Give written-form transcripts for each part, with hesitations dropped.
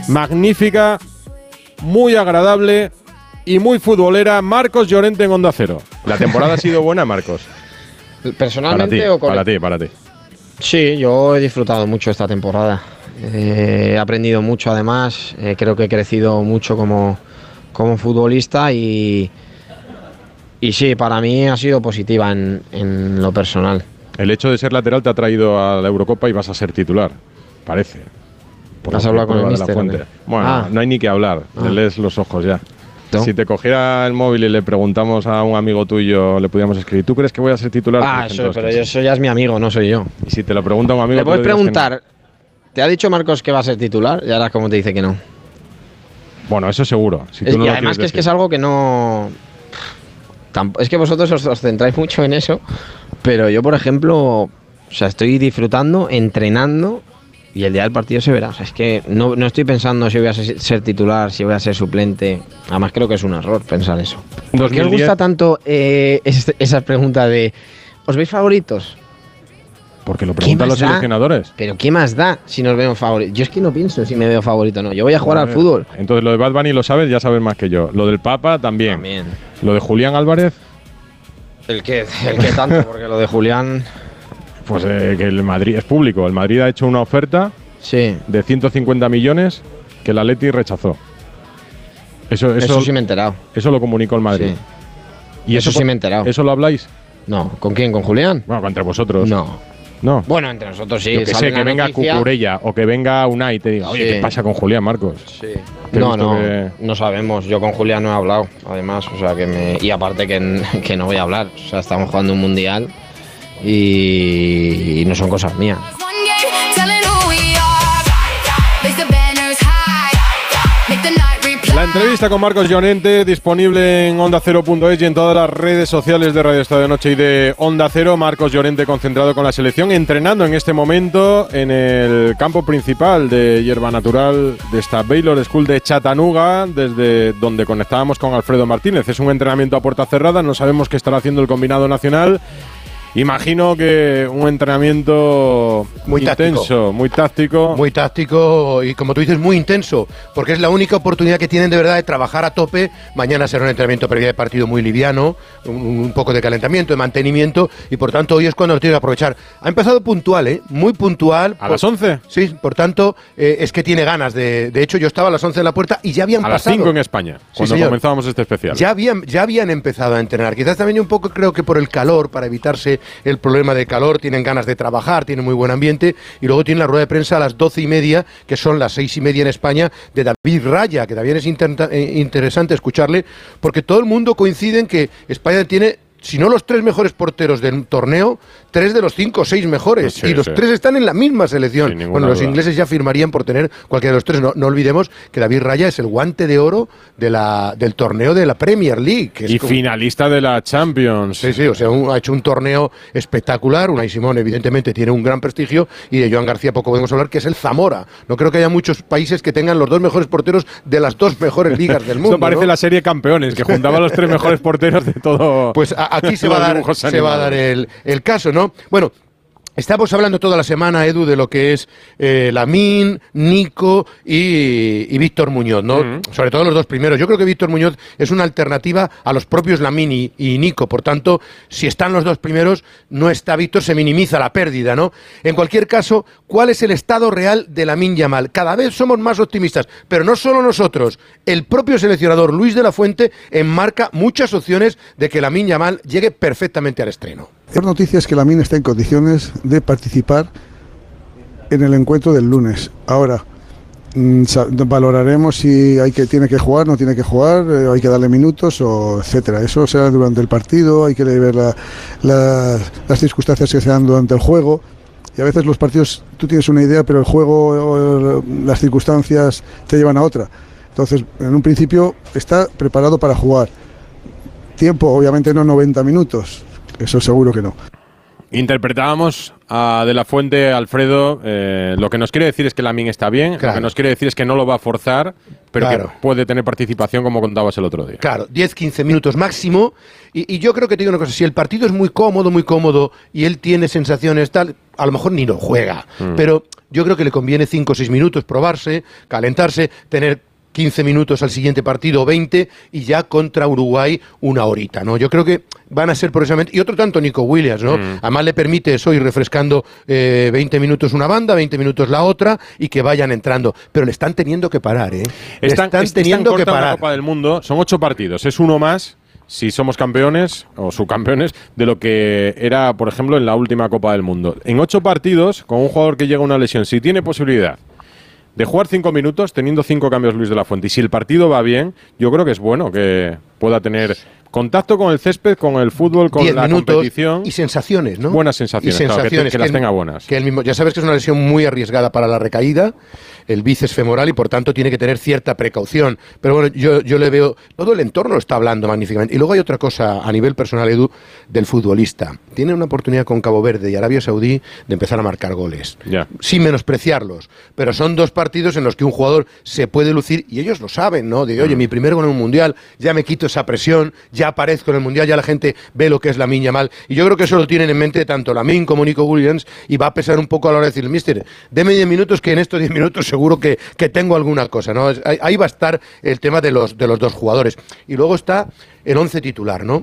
magnífica, muy agradable y muy futbolera. Marcos Llorente en Onda Cero. ¿La temporada ha sido buena, Marcos? ¿Personalmente para ti, o con para ti. Sí, yo he disfrutado mucho esta temporada. He aprendido mucho, además. Creo que he crecido mucho como futbolista y sí, para mí ha sido positiva en lo personal. El hecho de ser lateral te ha traído a la Eurocopa y vas a ser titular, parece. ¿Has hablado con el míster? Bueno, no hay ni que hablar, le lees los ojos ya. ¿No? Si te cogiera el móvil y le preguntamos a un amigo tuyo, le podíamos escribir, ¿tú crees que voy a ser titular? Pero eso ya es mi amigo, no soy yo. Y si te lo pregunta un amigo... Le puedes preguntar, ¿te ha dicho Marcos que va a ser titular? Y ahora como te dice que no. Bueno, eso seguro. Si tú no y lo además quieres que es algo que no... Es que vosotros os centráis mucho en eso, pero yo, por ejemplo, o sea, estoy disfrutando, entrenando, y el día del partido se verá. O sea, es que no estoy pensando si voy a ser titular, si voy a ser suplente. Además, creo que es un error pensar eso. ¿Por qué os gusta tanto esa pregunta de ¿os veis favoritos? Porque lo preguntan los seleccionadores. Pero ¿qué más da si nos vemos favoritos? Yo es que no pienso si me veo favorito o no. Yo voy a jugar al fútbol. Entonces lo de Bad Bunny lo sabes, ya sabes más que yo. Lo del Papa también. Lo de Julián Álvarez. El que tanto, porque lo de Julián... Pues que el Madrid es público. El Madrid ha hecho una oferta de 150 millones que el Atleti rechazó. Eso sí me he enterado. Eso lo comunicó el Madrid. Sí. ¿Y eso sí me he enterado. ¿Eso lo habláis? No. ¿Con quién? ¿Con Julián? Bueno, entre vosotros. No. Bueno, entre nosotros sí. Yo que sé, que venga Cucurella o que venga Unai y te diga, oye, ¿qué pasa con Julián, Marcos? Sí. No sabemos. Yo con Julián no he hablado, además. O sea, y aparte que no voy a hablar. O sea, estamos jugando un mundial y no son cosas mías. La entrevista con Marcos Llorente disponible en OndaCero.es y en todas las redes sociales de Radio Estadio Noche y de Onda Cero. Marcos Llorente concentrado con la selección, entrenando en este momento en el campo principal de hierba natural de esta Baylor School de Chattanooga, desde donde conectábamos con Alfredo Martínez. Es un entrenamiento a puerta cerrada, no sabemos qué estará haciendo el combinado nacional. Imagino que un entrenamiento muy intenso, muy táctico. Muy táctico y, como tú dices, muy intenso, porque es la única oportunidad que tienen de verdad de trabajar a tope. Mañana será un entrenamiento previo de partido muy liviano, un poco de calentamiento, de mantenimiento, y por tanto hoy es cuando lo tienen que aprovechar. Ha empezado puntual, muy puntual. ¿A las 11? Sí, por tanto, es que tiene ganas. De hecho, yo estaba a las 11 en la puerta y ya habían pasado. A las 5 en España, cuando comenzábamos este especial. Ya habían empezado a entrenar. Quizás también un poco, creo que por el calor, para evitarse el problema de calor, tienen ganas de trabajar, tienen muy buen ambiente, y luego tienen la rueda de prensa a las 12:30, que son las 6:30 en España, de David Raya, que también es interesante escucharle, porque todo el mundo coincide en que España tiene, si no los 3 mejores porteros del torneo, 3 de los 5 o 6 mejores, y los 3 están en la misma selección. Bueno, los ingleses ya firmarían por tener cualquiera de los 3. No olvidemos que David Raya es el guante de oro del torneo de la Premier League. Que es finalista de la Champions. Sí, o sea, ha hecho un torneo espectacular. Unai Simón, evidentemente, tiene un gran prestigio, y de Joan García poco podemos hablar, que es el Zamora. No creo que haya muchos países que tengan los 2 mejores porteros de las 2 mejores ligas del mundo. Esto parece la serie Campeones, que juntaba los 3 mejores porteros de todo. Pues aquí se va a dar el caso, ¿no? Bueno, estamos hablando toda la semana, Edu, de lo que es Lamine, Nico y Víctor Muñoz, ¿no? Sobre todo los 2 primeros. Yo creo que Víctor Muñoz es una alternativa a los propios Lamine y Nico. Por tanto, si están los 2 primeros, no está Víctor, se minimiza la pérdida, ¿no? En cualquier caso, ¿cuál es el estado real de Lamine Yamal? Cada vez somos más optimistas, pero no solo nosotros. El propio seleccionador Luis de la Fuente enmarca muchas opciones de que Lamine Yamal llegue perfectamente al estreno. La noticia es que Lamine está en condiciones de participar en el encuentro del lunes. Ahora, valoraremos si tiene que jugar, no tiene que jugar, hay que darle minutos, o etcétera. Eso será durante el partido, hay que ver las circunstancias que se dan durante el juego. Y a veces los partidos, tú tienes una idea, pero el juego, las circunstancias te llevan a otra. Entonces, en un principio, está preparado para jugar. Tiempo, obviamente no 90 minutos. Eso seguro que no. Interpretábamos a De la Fuente, Alfredo, lo que nos quiere decir es que Lamine está bien, lo que nos quiere decir es que no lo va a forzar, pero que puede tener participación, como contabas el otro día. Claro, 10-15 minutos máximo, y yo creo que te digo una cosa, si el partido es muy cómodo, y él tiene sensaciones tal, a lo mejor ni lo juega, pero yo creo que le conviene 5 o 6 minutos, probarse, calentarse, tener 15 minutos al siguiente partido, 20, y ya contra Uruguay una horita, ¿no? Yo creo que van a ser progresivamente, y otro tanto Nico Williams, ¿no? Además le permite eso, ir refrescando 20 minutos una banda, 20 minutos la otra, y que vayan entrando, pero le están teniendo que parar, ¿eh? Están teniendo que parar. La Copa del Mundo, son 8 partidos, es uno más, si somos campeones o subcampeones, de lo que era, por ejemplo, en la última Copa del Mundo. En 8 partidos, con un jugador que llega a una lesión, si tiene posibilidad de jugar 5 minutos, teniendo 5 cambios Luis de la Fuente, y si el partido va bien, yo creo que es bueno que pueda tener contacto con el césped, con el fútbol, con la competición. Y sensaciones, ¿no? Buenas sensaciones, que las tenga buenas. Que ya sabes que es una lesión muy arriesgada para la recaída, el bíceps femoral, y por tanto tiene que tener cierta precaución. Pero bueno, yo le veo, todo el entorno está hablando magníficamente. Y luego hay otra cosa a nivel personal, Edu, del futbolista. Tiene una oportunidad con Cabo Verde y Arabia Saudí de empezar a marcar goles. Ya. Sin menospreciarlos. Pero son 2 partidos en los que un jugador se puede lucir, y ellos lo saben, ¿no? De, oye, mi primer gol en un mundial, ya me quito esa presión, ya aparezco en el mundial, ya la gente ve lo que es Lamine Yamal, y yo creo que eso lo tienen en mente tanto Lamine como Nico Williams, y va a pesar un poco a la hora de decir, mister, deme 10 minutos, que en estos 10 minutos seguro que tengo alguna cosa, ¿no? Ahí va a estar el tema de los 2 jugadores. Y luego está el 11 titular, ¿no?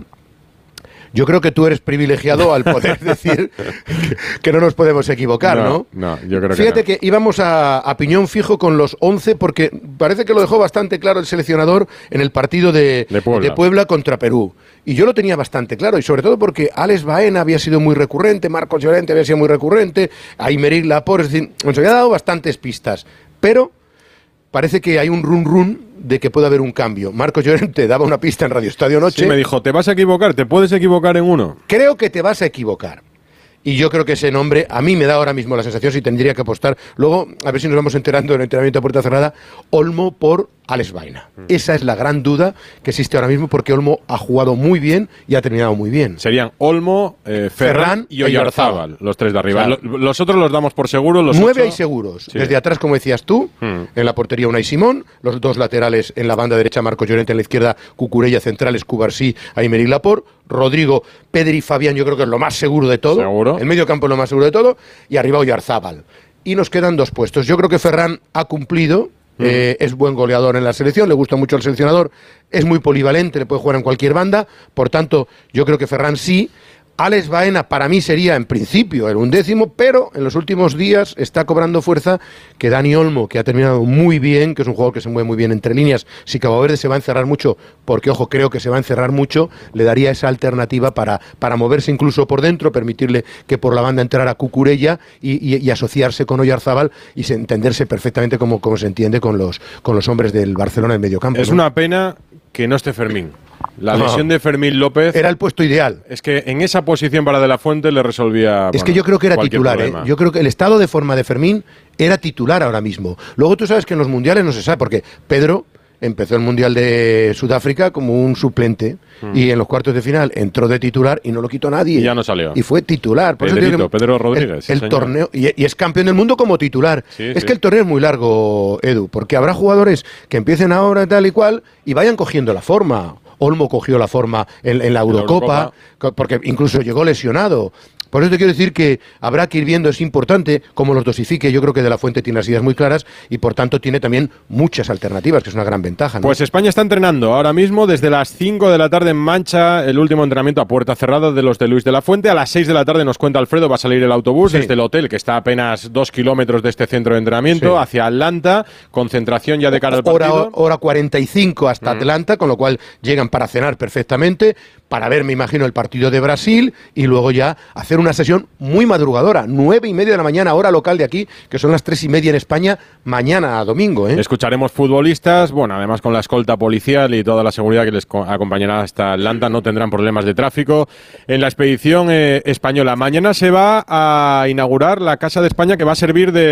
Yo creo que tú eres privilegiado al poder decir que no nos podemos equivocar, ¿no? No, yo creo que Fíjate no. que íbamos a piñón fijo con los 11, porque parece que lo dejó bastante claro el seleccionador en el partido de Puebla contra Perú. Y yo lo tenía bastante claro, y sobre todo porque Alex Baena había sido muy recurrente, Marcos Llorente había sido muy recurrente, Aymeric Laporte, es decir, nos había dado bastantes pistas. Pero parece que hay un run de que puede haber un cambio. Marcos Llorente daba una pista en Radio Estadio Noche. Sí, me dijo, te vas a equivocar, te puedes equivocar en uno. Creo que te vas a equivocar. Y yo creo que ese nombre, a mí me da ahora mismo la sensación, si tendría que apostar, luego, a ver si nos vamos enterando en el entrenamiento a puerta cerrada, Olmo por Alex Baena. Esa es la gran duda que existe ahora mismo, porque Olmo ha jugado muy bien y ha terminado muy bien. Serían Olmo, Ferran y Oyarzábal, los 3 de arriba. Claro. Los otros los damos por seguros. Los 9 8. hay seguros. Sí. Desde atrás, como decías tú, en la portería Unai Simón, los 2 laterales en la banda derecha, Marcos Llorente, en la izquierda, Cucurella, centrales, Cubarsí, Aymeric Laporte, Rodrigo, Pedri y Fabián, yo creo que es lo más seguro de todo. ¿Seguro? El medio campo es lo más seguro de todo. Y arriba Oyarzábal. Y nos quedan 2 puestos. Yo creo que Ferran ha cumplido. Es buen goleador en la selección, le gusta mucho al seleccionador, es muy polivalente, le puede jugar en cualquier banda, por tanto, yo creo que Ferran sí. Alex Baena para mí sería en principio el 11º, pero en los últimos días está cobrando fuerza que Dani Olmo, que ha terminado muy bien, que es un jugador que se mueve muy bien entre líneas. Si Cabo Verde se va a encerrar mucho, porque ojo, creo que se va a encerrar mucho, le daría esa alternativa para moverse incluso por dentro, permitirle que por la banda entrara Cucurella y asociarse con Oyarzábal y entenderse perfectamente como se entiende con los hombres del Barcelona en medio campo. Es una pena que no esté Fermín. La lesión de Fermín López era el puesto ideal. Es que en esa posición para De la Fuente le resolvía. Es que yo creo que era titular, ¿eh? Yo creo que el estado de forma de Fermín era titular ahora mismo. Luego tú sabes que en los mundiales no se sabe, porque Pedro empezó el mundial de Sudáfrica como un suplente y en los cuartos de final entró de titular y no lo quitó nadie. Y ya no salió. Y fue titular. Por Pedrito, eso digo que Pedro Rodríguez. El torneo, y es campeón del mundo como titular. Sí, es que el torneo es muy largo, Edu, porque habrá jugadores que empiecen ahora tal y cual y vayan cogiendo la forma. Olmo cogió la forma en la Eurocopa, porque incluso llegó lesionado. Por eso te quiero decir que habrá que ir viendo, es importante cómo los dosifique. Yo creo que De la Fuente tiene las ideas muy claras y por tanto tiene también muchas alternativas, que es una gran ventaja, ¿no? Pues España está entrenando ahora mismo desde las 5 de la tarde en Mancha, el último entrenamiento a puerta cerrada de los de Luis de la Fuente. A las 6 de la tarde nos cuenta Alfredo, va a salir el autobús desde el hotel, que está a apenas 2 kilómetros de este centro de entrenamiento, hacia Atlanta, concentración ya de cara al partido. Hora 45 hasta Atlanta, con lo cual llegan para cenar perfectamente, para ver, me imagino, el partido de Brasil y luego ya hacer una sesión muy madrugadora, 9:30 de la mañana, hora local de aquí, que son las 3:30 en España, mañana a domingo, ¿eh? Escucharemos futbolistas, bueno, además con la escolta policial y toda la seguridad que les acompañará hasta Atlanta, no tendrán problemas de tráfico en la expedición española. Mañana se va a inaugurar la Casa de España, que va a servir de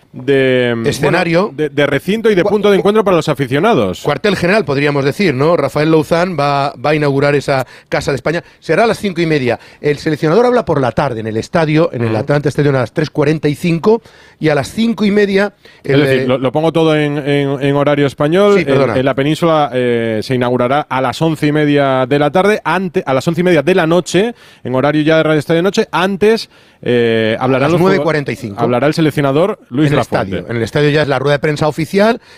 escenario, de recinto y de punto de encuentro para los aficionados. Cuartel general, podríamos decir, ¿no? Rafael Louzán va a inaugurar esa Casa de España. Será a las 5:30. El seleccionador habla por la tarde en el estadio, en el Atlanta Stadium a las 3:45 y a las 5:30. Es decir, lo pongo todo en horario español. Sí, en la península se inaugurará a las 11:30 de la tarde, a las 11:30 de la noche, en horario ya de Radio Estadio de Noche. Antes hablará a las 9:45. Hablará el seleccionador Luis Lafuente. En el estadio ya es la rueda de prensa oficial